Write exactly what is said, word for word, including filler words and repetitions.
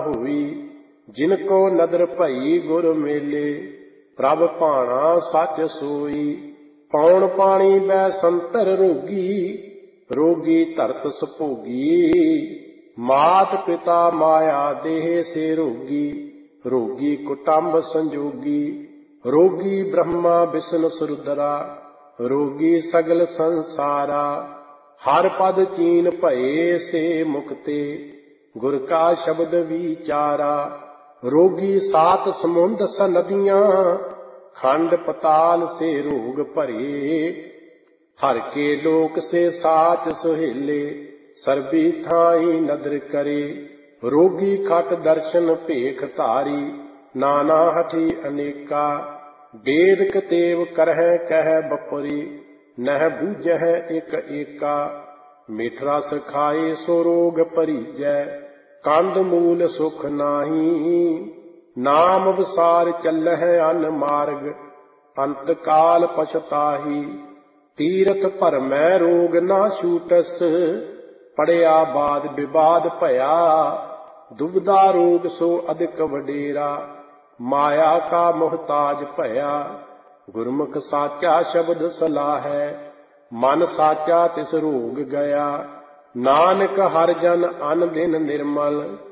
ਹੋਈ। ਜਿਨ ਕੋ ਨਦਰ ਭਈ ਗੁਰ ਮੇਲੇ, ਪ੍ਰਭ ਭਾਣਾ ਸੱਚ ਸੋਈ। ਪੌਣ ਪਾਣੀ ਬੈ ਸੰਤਰ ਰੋਗੀ, ਰੋਗੀ ਧਰਤ ਸੁਭੋਗੀ। ਮਾਤ ਪਿਤਾ ਮਾਇਆ ਦੇਹ ਸੇ ਰੋਗੀ, ਰੋਗੀ ਕੁਟੰਬ ਸੰਜੋਗੀ। ਰੋਗੀ ਬ੍ਰਹਮਾ ਵਿਸ਼ਨ ਸੁਰਦਰਾ, ਰੋਗੀ ਸਗਲ ਸੰਸਾਰਾ। ਹਰ ਪਦ ਚੀਨ ਭਏ ਸੇ ਮੁਕਤੇ, ਗੁਰ ਕਾ ਸ਼ਬਦ ਵਿਚਾਰਾ। ਰੋਗੀ ਸਾਤ ਸਮੁੰਦ ਸਨਦੀਆਂ, ਖੰਡ ਪਤਾਲ ਸੇ ਰੋਗ ਭਰੇ। ਹਰ ਕੇ ਲੋਕ ਸੇ ਸਾਚ ਸੁਹੇਲੇ, ਸਰਬੀ ਥਾਈ ਨਦਰ ਕਰੇ। ਰੋਗੀ ਖਟ ਦਰਸ਼ਨ ਭੇਖ ਧਾਰੀ, ਨਾਨਾ ਹਠੀ ਅਨੇਕਾ। ਬੇਦ ਕਤੇਵ ਕਰਹਿ ਕਹਿ ਬਪੁਰੀ, ਨਹਿ ਬੂਝਹਿ ਇਕ ਏਕਾ। ਮਿਠ ਰਸ ਖਾਏ ਸੋ ਰੋਗ ਭਰੀਜੈ, ਕੰਦ ਮੂਲ ਸੁਖ ਨਾਹੀ। ਨਾਮ ਵਿਸਾਰ ਚੱਲਹਿ ਅਨ ਮਾਰਗ, ਅੰਤ ਕਾਲ ਪਛਤਾਹੀ। ਤੀਰਥ ਭਰਮੈ ਰੋਗ ਨਾ ਛੂਟਸ, ਪੜਿਆ ਬਾਦ ਵਿਵਾਦ ਭਇਆ। ਦੁਬਦਾ ਰੋਗ ਸੋ ਅਧਿਕ ਵਡੇਰਾ, ਮਾਇਆ ਕਾ ਮੁਹਤਾਜ ਭਇਆ। ਗੁਰਮੁਖ ਸਾਚਾ ਸ਼ਬਦ ਸਲਾਹੈ, ਮਨ ਸਾਚਾ ਤਿਸ ਰੋਗ ਗਿਆ। ਨਾਨਕ ਹਰਿ ਜਨ ਅਨ ਦਿਨ ਨਿਰਮਲ,